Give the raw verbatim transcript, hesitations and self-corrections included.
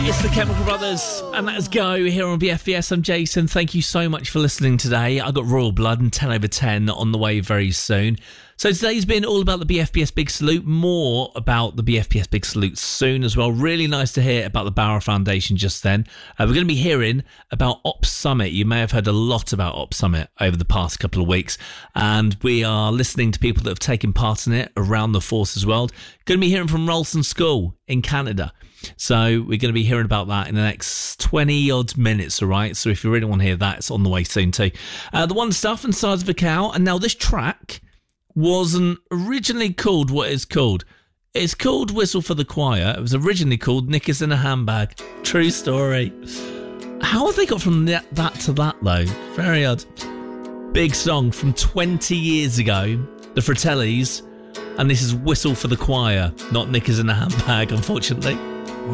It's the Chemical Brothers, and that is Go here on B F B S. I'm Jason. Thank you so much for listening today. I got Royal Blood and ten over ten on the way very soon. So today's been all about the B F B S Big Salute, more about the B F B S Big Salute soon as well. Really nice to hear about the Bauer Foundation just then. Uh, we're going to be hearing about Ops Summit. You may have heard a lot about Ops Summit over the past couple of weeks, and we are listening to people that have taken part in it around the Forces world. Going to be hearing from Ralston School in Canada. So we're going to be hearing about that in the next twenty odd minutes, all right? So if you really want to hear that, it's on the way soon too. Uh, the One Stuff and Size of a Cow. And now this track wasn't originally called what it's called. It's called Whistle for the Choir. It was originally called Knickers in a Handbag. True story. How have they got from that, that to that, though? Very odd. Big song from twenty years ago. The Fratellis. And this is Whistle for the Choir, not Knickers in a Handbag, unfortunately.